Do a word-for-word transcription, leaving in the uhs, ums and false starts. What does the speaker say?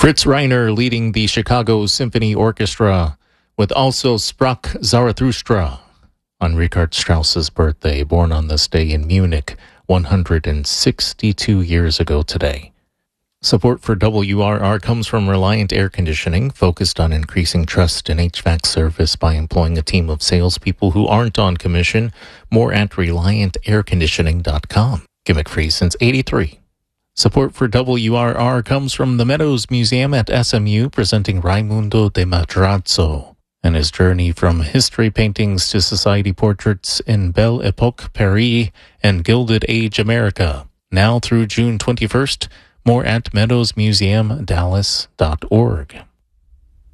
Fritz Reiner leading the Chicago Symphony Orchestra with Also Sprach Zarathustra on Richard Strauss's birthday, born on this day in Munich one hundred sixty-two years ago today. Support for W R R comes from Reliant Air Conditioning, focused on increasing trust in H V A C service by employing a team of salespeople who aren't on commission. More at reliant air conditioning dot com. Gimmick free since eighty-three. Support for W R R comes from the Meadows Museum at S M U, presenting Raimundo de Madrazo and his journey from history paintings to society portraits in Belle Epoque Paris and Gilded Age America. Now through June twenty-first, more at meadows museum dallas dot org.